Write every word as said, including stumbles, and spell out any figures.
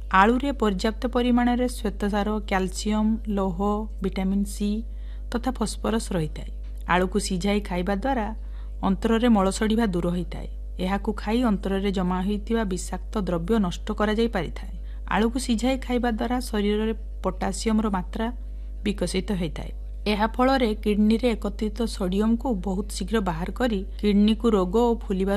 आलुरे पर्याप्त परिमाण श्वेतसार कैल्शियम लौह विटामिन सी तथा फस्फरस रही है। आलू को सीझाई खाइबा द्वारा अंतर मल सड़िबा दूर होता है। एहाकू खाई अंतर जमा होइतिबा विषाक्त द्रव्य नष्ट करा जाई पारिथाय। आलू को सीझाई खाइबा द्वारा शरीर में पोटासियम मात्रा विकसित होता है। एहा फल किडनी रे एकत्रित सोडियम को बहुत शीघ्र बाहर करी किडनी को रोग और फुलिबार